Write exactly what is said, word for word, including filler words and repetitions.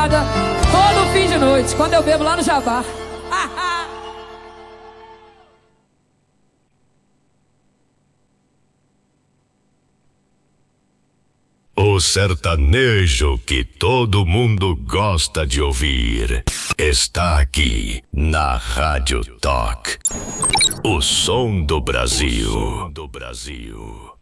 madrugada, todo fim de noite, quando eu bebo lá no Jabá. O sertanejo que todo mundo gosta de ouvir está aqui na Rádio Talk. O som do Brasil. O som do Brasil.